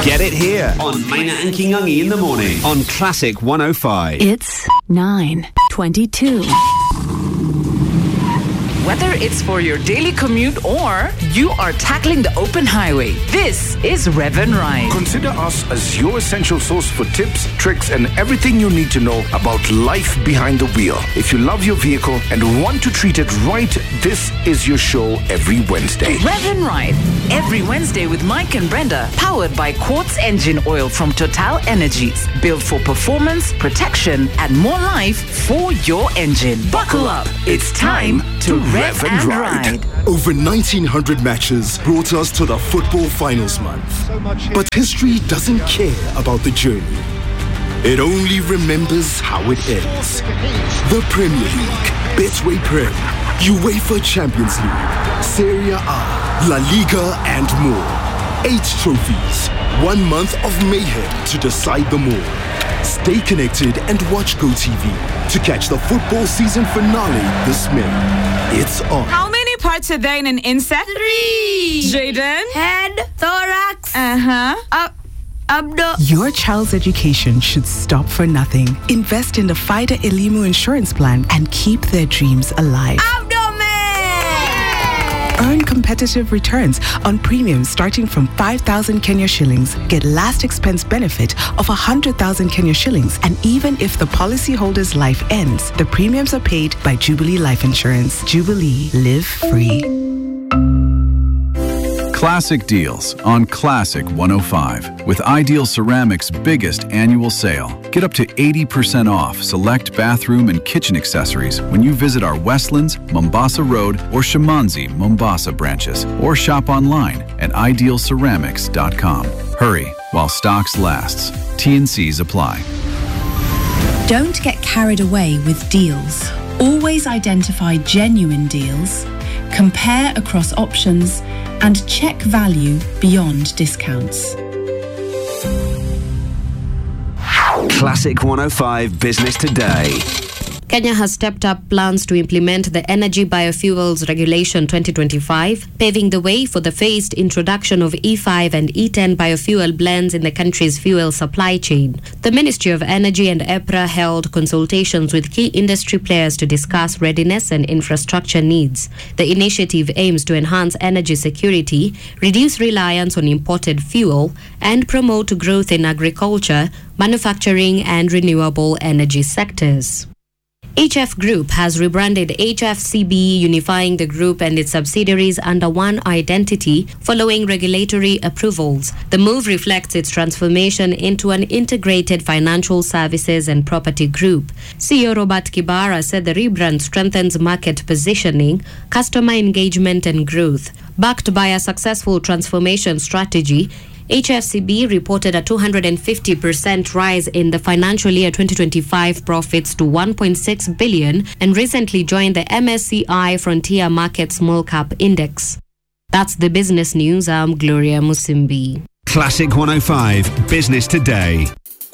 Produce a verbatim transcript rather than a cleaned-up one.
Get it here on Maina and Kingangi in the morning on Classic one oh five. It's nine twenty-two. Whether it's for your daily commute or you are tackling the open highway, this is Rev and Ride. Consider us as your essential source for tips, tricks, and everything you need to know about life behind the wheel. If you love your vehicle and want to treat it right, this is your show every Wednesday. Rev and Ride, every Wednesday with Mike and Brenda, powered by Quartz Engine Oil from Total Energies. Built for performance, protection, and more life for your engine. Buckle up. It's time to Rev and Ride. Over nineteen hundred matches brought us to the football finals month. But history doesn't care about the journey. It only remembers how it ends. The Premier League, Betway Prem, UEFA Champions League, Serie A, La Liga, and more. Eight trophies, one month of mayhem to decide them all. Stay connected and watch GoTV to catch the football season finale this May. It's on. How many parts are there in an insect? Three. Jaden? Head, thorax. Uh-huh. Up. Abdo. Your child's education should stop for nothing. Invest in the FIDA Elimu insurance plan and keep their dreams alive. Abdomen! Earn competitive returns on premiums starting from five thousand Kenya shillings. Get last expense benefit of one hundred thousand Kenya shillings. And even if the policyholder's life ends, the premiums are paid by Jubilee Life Insurance. Jubilee. Live free. Classic deals on Classic one oh five with Ideal Ceramics' biggest annual sale. Get up to eighty percent off select bathroom and kitchen accessories when you visit our Westlands, Mombasa Road, or Shimanzi, Mombasa branches, or shop online at ideal ceramics dot com. Hurry while stocks lasts. T and C's apply. Don't get carried away with deals. Always identify genuine deals, compare across options, and check value beyond discounts. Classic one oh five Business Today. Kenya has stepped up plans to implement the Energy Biofuels Regulation twenty twenty-five, paving the way for the phased introduction of E five and E ten biofuel blends in the country's fuel supply chain. The Ministry of Energy and EPRA held consultations with key industry players to discuss readiness and infrastructure needs. The initiative aims to enhance energy security, reduce reliance on imported fuel, and promote growth in agriculture, manufacturing, and renewable energy sectors. H F Group has rebranded H F C B, unifying the group and its subsidiaries under one identity following regulatory approvals. The move reflects its transformation into an integrated financial services and property group. C E O Robert Kibara said the rebrand strengthens market positioning, customer engagement, and growth. Backed by a successful transformation strategy, H F C B reported a two hundred fifty percent rise in the financial year twenty twenty-five profits to one point six billion and recently joined the M S C I Frontier Market Small Cap Index. That's the business news. I'm Gloria Musimbi. Classic one oh five Business Today.